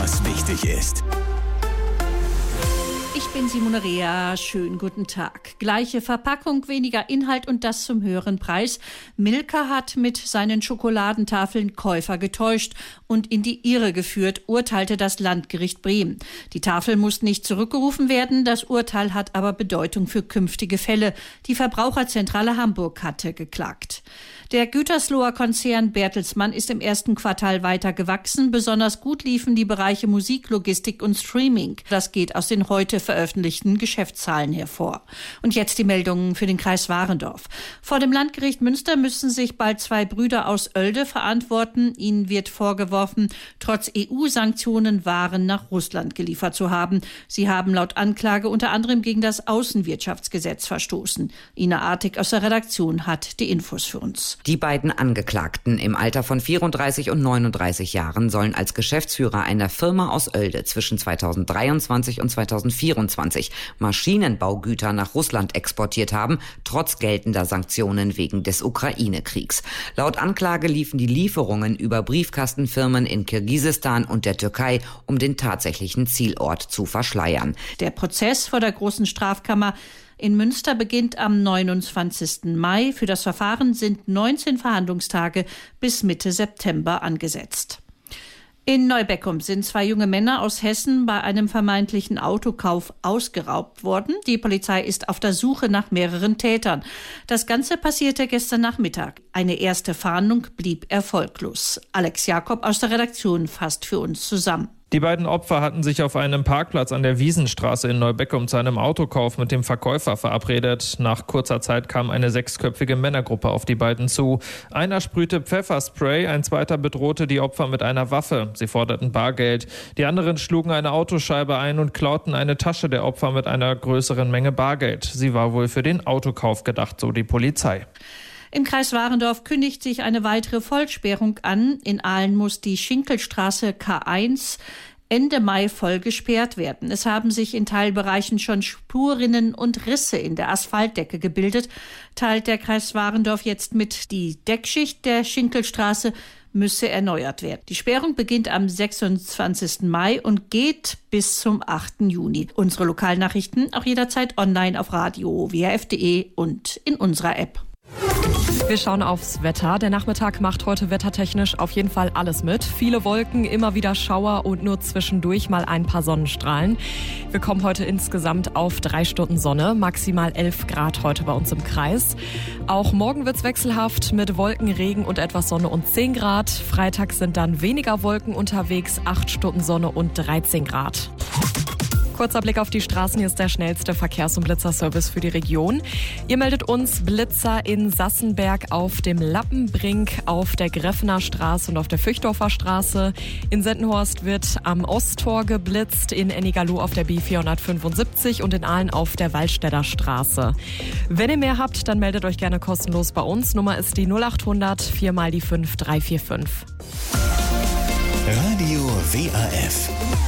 was wichtig ist. Ich bin Simone Rea, schönen guten Tag. Gleiche Verpackung, weniger Inhalt und das zum höheren Preis. Milka hat mit seinen Schokoladentafeln Käufer getäuscht und in die Irre geführt, urteilte das Landgericht Bremen. Die Tafel muss nicht zurückgerufen werden, das Urteil hat aber Bedeutung für künftige Fälle. Die Verbraucherzentrale Hamburg hatte geklagt. Der Gütersloher Konzern Bertelsmann ist im ersten Quartal weiter gewachsen. Besonders gut liefen die Bereiche Musik, Logistik und Streaming. Das geht aus den heute veröffentlichten Geschäftszahlen hervor. Und jetzt die Meldungen für den Kreis Warendorf. Vor dem Landgericht Münster müssen sich bald 2 Brüder aus Oelde verantworten. Ihnen wird vorgeworfen, trotz EU-Sanktionen Waren nach Russland geliefert zu haben. Sie haben laut Anklage unter anderem gegen das Außenwirtschaftsgesetz verstoßen. Ina Artig aus der Redaktion hat die Infos für uns. Die beiden Angeklagten im Alter von 34 und 39 Jahren sollen als Geschäftsführer einer Firma aus Oelde zwischen 2023 und 2024 Maschinenbaugüter nach Russland exportiert haben, trotz geltender Sanktionen wegen des Ukraine-Kriegs. Laut Anklage liefen die Lieferungen über Briefkastenfirmen in Kirgisistan und der Türkei, um den tatsächlichen Zielort zu verschleiern. Der Prozess vor der Großen Strafkammer in Münster beginnt am 29. Mai. Für das Verfahren sind 19 Verhandlungstage bis Mitte September angesetzt. In Neubeckum sind 2 junge Männer aus Hessen bei einem vermeintlichen Autokauf ausgeraubt worden. Die Polizei ist auf der Suche nach mehreren Tätern. Das Ganze passierte gestern Nachmittag. Eine erste Fahndung blieb erfolglos. Alex Jakob aus der Redaktion fasst für uns zusammen. Die beiden Opfer hatten sich auf einem Parkplatz an der Wiesenstraße in Neubeckum zu einem Autokauf mit dem Verkäufer verabredet. Nach kurzer Zeit kam eine 6-köpfige Männergruppe auf die beiden zu. Einer sprühte Pfefferspray, ein zweiter bedrohte die Opfer mit einer Waffe. Sie forderten Bargeld. Die anderen schlugen eine Autoscheibe ein und klauten eine Tasche der Opfer mit einer größeren Menge Bargeld. Sie war wohl für den Autokauf gedacht, so die Polizei. Im Kreis Warendorf kündigt sich eine weitere Vollsperrung an. In Aalen muss die Schinkelstraße K1 Ende Mai voll gesperrt werden. Es haben sich in Teilbereichen schon Spurrinnen und Risse in der Asphaltdecke gebildet, teilt der Kreis Warendorf jetzt mit. Die Deckschicht der Schinkelstraße müsse erneuert werden. Die Sperrung beginnt am 26. Mai und geht bis zum 8. Juni. Unsere Lokalnachrichten auch jederzeit online auf Radio WRF.de und in unserer App. Wir schauen aufs Wetter. Der Nachmittag macht heute wettertechnisch auf jeden Fall alles mit. Viele Wolken, immer wieder Schauer und nur zwischendurch mal ein paar Sonnenstrahlen. Wir kommen heute insgesamt auf 3 Stunden Sonne, maximal 11 Grad heute bei uns im Kreis. Auch morgen wird's wechselhaft mit Wolken, Regen und etwas Sonne und 10 Grad. Freitag sind dann weniger Wolken unterwegs, 8 Stunden Sonne und 13 Grad. Kurzer Blick auf die Straßen. Hier ist der schnellste Verkehrs- und Blitzerservice für die Region. Ihr meldet uns Blitzer in Sassenberg auf dem Lappenbrink, auf der Greffener Straße und auf der Füchdorfer Straße. In Sendenhorst wird am Osttor geblitzt, in Ennigerloh auf der B475 und in Aalen auf der Waldstädter Straße. Wenn ihr mehr habt, dann meldet euch gerne kostenlos bei uns. Nummer ist die 0800 4 mal die 5 345. Radio WRF.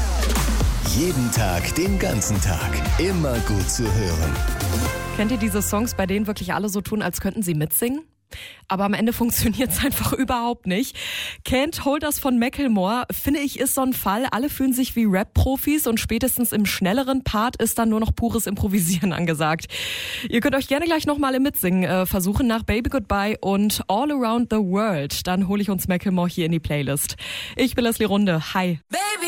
Jeden Tag, den ganzen Tag. Immer gut zu hören. Kennt ihr diese Songs, bei denen wirklich alle so tun, als könnten sie mitsingen? Aber am Ende funktioniert es einfach überhaupt nicht. Can't Hold Us von Macklemore, finde ich, ist so ein Fall. Alle fühlen sich wie Rap-Profis und spätestens im schnelleren Part ist dann nur noch pures Improvisieren angesagt. Ihr könnt euch gerne gleich nochmal im Mitsingen versuchen nach Baby Goodbye und All Around the World. Dann hole ich uns Macklemore hier in die Playlist. Ich bin Leslie Runde. Hi.